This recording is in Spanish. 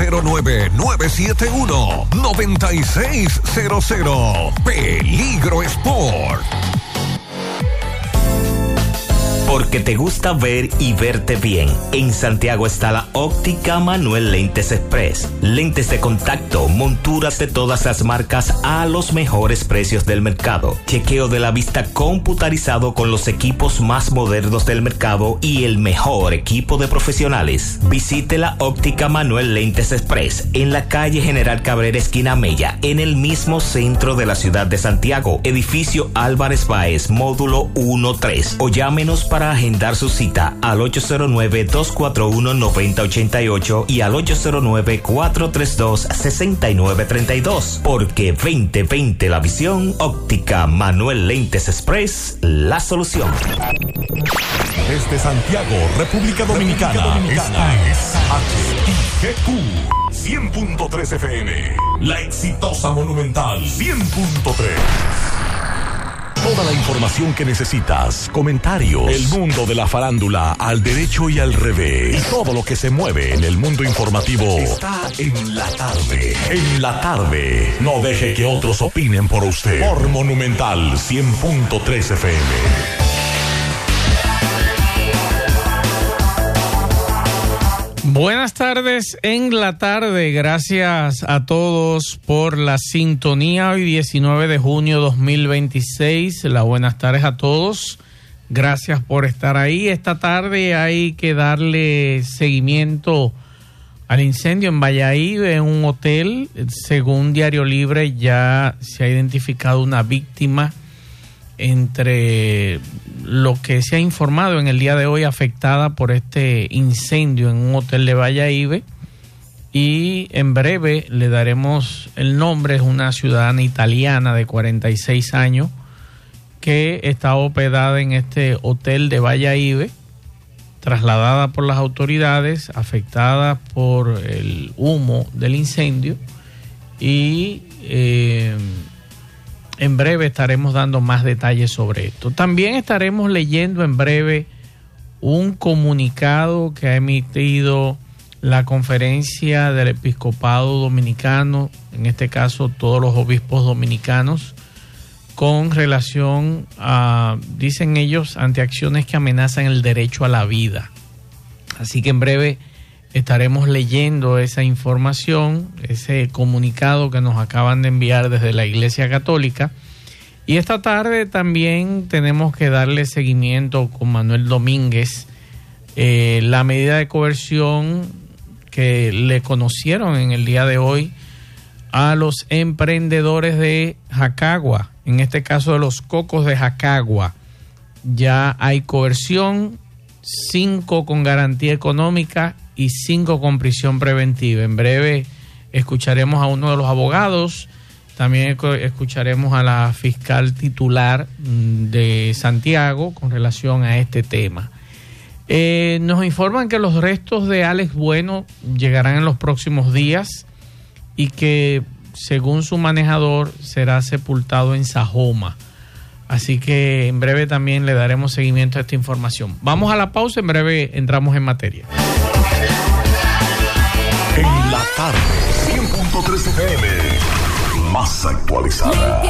809-971-9600. Peligro Sport. Porque te gusta ver y verte bien. En Santiago está la Óptica Manuel Lentes Express. Lentes de contacto, monturas de todas las marcas a los mejores precios del mercado. Chequeo de la vista computarizado con los equipos más modernos del mercado y el mejor equipo de profesionales. Visite la Óptica Manuel Lentes Express en la calle General Cabrera, esquina Mella, en el mismo centro de la ciudad de Santiago. Edificio Álvarez Báez, módulo 1-3. O llámenos para agendar su cita al 809-241-9088 y al 809-432-6932. Porque 2020 la visión, Óptica Manuel Lentes Express, la solución. Desde Santiago, República Dominicana, esta es HIGQ 100.3 FM. La exitosa Monumental 100.3. Toda la información que necesitas, comentarios, el mundo de la farándula al derecho y al revés, y todo lo que se mueve en el mundo informativo está en la tarde. En la tarde. No deje que otros opinen por usted. Por Monumental 100.3 FM. Buenas tardes en la tarde, gracias a todos por la sintonía. Hoy 19 de junio 2026, las buenas tardes a todos, gracias por estar ahí. Esta tarde hay que darle seguimiento al incendio en Valladolid, en un hotel. Según Diario Libre, ya se ha identificado una víctima entre lo que se ha informado en el día de hoy, afectada por este incendio en un hotel de Valladolid, y en breve le daremos el nombre. Es una ciudadana italiana de 46 años que está hospedada en este hotel de Valladolid, trasladada por las autoridades, afectada por el humo del incendio, y en breve estaremos dando más detalles sobre esto. También estaremos leyendo en breve un comunicado que ha emitido la Conferencia del Episcopado Dominicano, en este caso todos los obispos dominicanos, con relación a, dicen ellos, ante acciones que amenazan el derecho a la vida. Así que en breve estaremos leyendo esa información, ese comunicado que nos acaban de enviar desde la Iglesia Católica. Y esta tarde también tenemos que darle seguimiento con Manuel Domínguez, la medida de coerción que le conocieron en el día de hoy a los emprendedores de Jacagua, en este caso de los cocos de Jacagua. Ya hay coerción, 5 con garantía económica y 5 con prisión preventiva. En breve escucharemos a uno de los abogados, también escucharemos a la fiscal titular de Santiago con relación a este tema. Nos informan que los restos de Alex Bueno llegarán en los próximos días y que, según su manejador, será sepultado en Sajoma. Así que en breve también le daremos seguimiento a esta información. Vamos a la pausa, en breve entramos en materia. En la tarde, 100.3 FM, más actualizada.